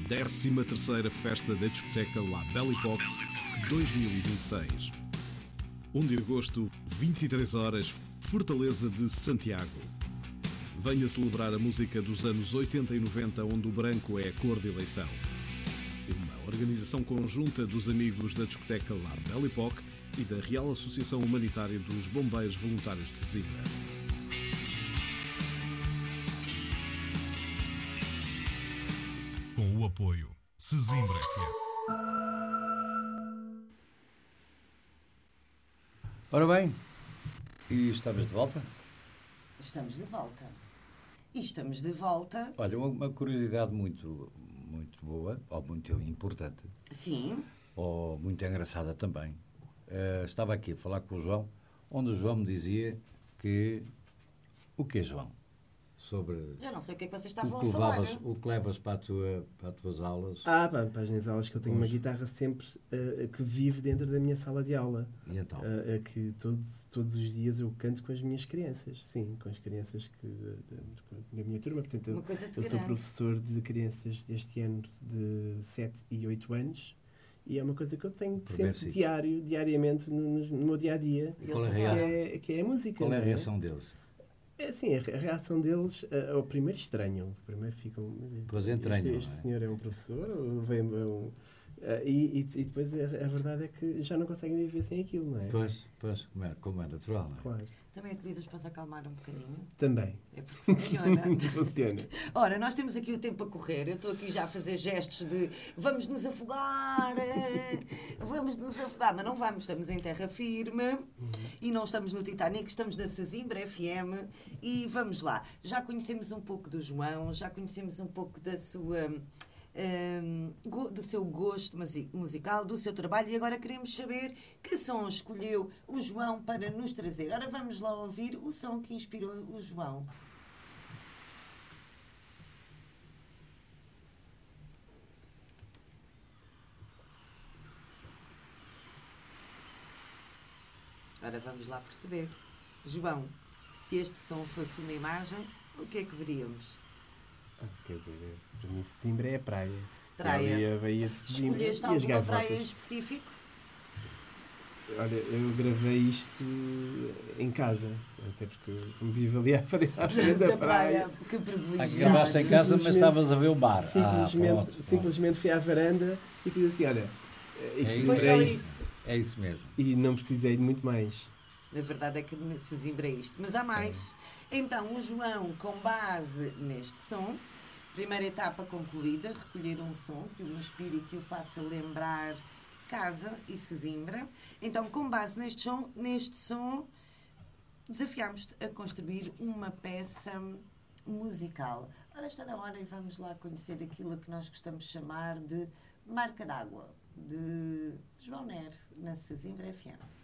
13ª Festa da Discoteca La Belle Époque 2026. 1 de agosto, 23 horas, Fortaleza de Santiago. Venha celebrar a música dos anos 80 e 90, onde o branco é a cor de eleição. Uma organização conjunta dos amigos da discoteca La Belle Époque e da Real Associação Humanitária dos Bombeiros Voluntários de Sesimbra. Com o apoio Sesimbra FM. Ora bem, e estamos de volta? Estamos de volta. E estamos de volta. Olha, uma curiosidade muito boa, ou muito importante. Sim. Ou muito engraçada também. Estava aqui a falar com o João, onde o João me dizia que... O que é, João? Sobre... Eu não sei o que é que vocês estavam a falar. O que levas para as tuas aulas. Para as minhas aulas, que eu tenho uma guitarra sempre que vive dentro da minha sala de aula. E então? Que todos os dias eu canto com as minhas crianças. Sim, com as crianças da minha turma. Portanto, eu sou professor de crianças deste ano de 7 e 8 anos. E é uma coisa que eu tenho sempre diariamente no meu dia-a-dia. Que é a música. Qual é a reação deles? É assim, a reação deles, ao primeiro estranham. Primeiro ficam... Pois entranham, este senhor é um professor? Ou vem, e depois a verdade é que já não conseguem viver sem aquilo, não é? Pois, como é natural, não é? Claro. Também utilizas para se acalmar um bocadinho? Também. É porque funciona. Funciona. Ora, nós temos aqui o tempo a correr. Eu estou aqui já a fazer gestos de vamos nos afogar, mas não vamos. Estamos em terra firme e não estamos no Titanic, estamos na Sesimbra FM e vamos lá. Já conhecemos um pouco do João, já conhecemos um pouco da sua... do seu gosto musical, do seu trabalho, e agora queremos saber que som escolheu o João para nos trazer. Ora, vamos lá ouvir o som que inspirou o João. Ora, vamos lá perceber. João, se este som fosse uma imagem, o que é que veríamos? Quer dizer, para mim Sesimbra é a praia. Praia. A Baía de Sesimbra. Escolheste alguma praia em específico? Olha, eu gravei isto em casa, até porque eu vivo ali à frente da praia. Que privilegiado. Gravaste em casa, mas estavas a ver o mar. Simplesmente fui à varanda e fiz assim, olha... Foi só isso. É isso mesmo. E não precisei de muito mais. A verdade é que Sesimbra é isto, mas há mais. Então, o João, com base neste som, primeira etapa concluída, recolher um som que o inspire e que o faça lembrar casa e Sesimbra. Então, com base neste som, desafiámos-te a construir uma peça musical. Ora, está na hora e vamos lá conhecer aquilo que nós gostamos de chamar de Marca d'Água, de João Nero, na Sesimbra FM.